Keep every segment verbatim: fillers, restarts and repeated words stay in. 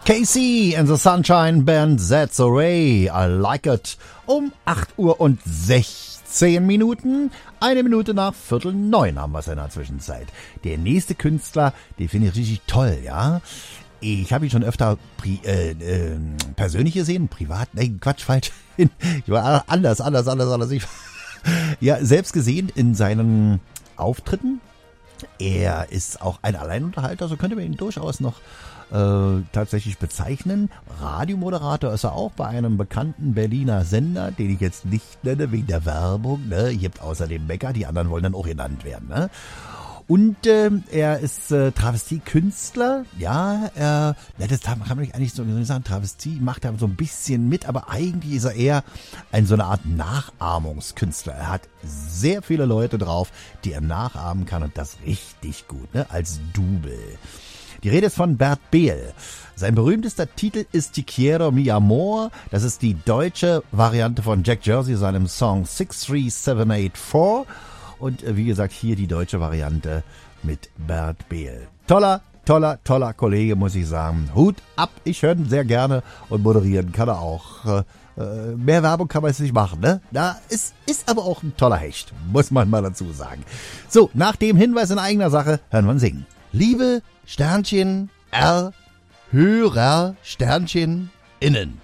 K C and the Sunshine Band, That's Array, I Like It. Um acht Uhr und sechzehn Minuten, eine Minute nach Viertel neun haben wir es in der Zwischenzeit. Der nächste Künstler, den finde ich richtig toll, ja. Ich habe ihn schon öfter pri- äh, äh, persönlich gesehen, privat, nein, Quatsch, falsch. Ich war anders, anders, anders, anders. Ich, ja, selbst gesehen in seinen Auftritten. Er ist auch ein Alleinunterhalter, so könnte man ihn durchaus noch äh, tatsächlich bezeichnen. Radiomoderator ist er auch bei einem bekannten Berliner Sender, den ich jetzt nicht nenne, wegen der Werbung. Ne? Ihr habt außerdem Becker, die anderen wollen dann auch genannt werden. Ne? Und äh, er ist äh, Travestie-Künstler. Ja, er, ja, das kann man eigentlich so sagen, Travestie macht er so ein bisschen mit, aber eigentlich ist er eher ein so eine Art Nachahmungskünstler. Er hat sehr viele Leute drauf, die er nachahmen kann und das richtig gut, ne? Als Double. Die Rede ist von Bert Behl. Sein berühmtester Titel ist Te Quiero Mi Amor. Das ist die deutsche Variante von Jack Jersey, seinem Song six three seven eight four. Und äh, wie gesagt, hier die deutsche Variante mit Bert Behl. Toller, toller, toller Kollege, muss ich sagen. Hut ab, ich höre ihn sehr gerne und moderieren kann er auch. Äh, äh, mehr Werbung kann man jetzt nicht machen, ne? Da ist, ist aber auch ein toller Hecht, muss man mal dazu sagen. So, nach dem Hinweis in eigener Sache hören wir ihn singen. Liebe Sternchen R Hörer Sternchen innen.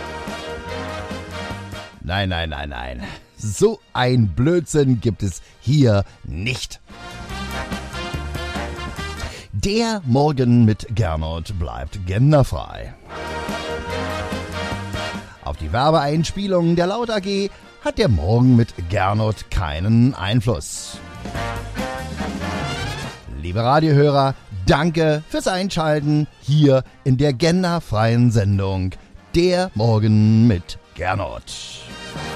Nein, nein, nein, nein. So ein Blödsinn gibt es hier nicht. Der Morgen mit Gernot bleibt genderfrei. Auf die Werbeeinspielungen der Laut A G hat der Morgen mit Gernot keinen Einfluss. Liebe Radiohörer, danke fürs Einschalten hier in der genderfreien Sendung Der Morgen mit Gernot.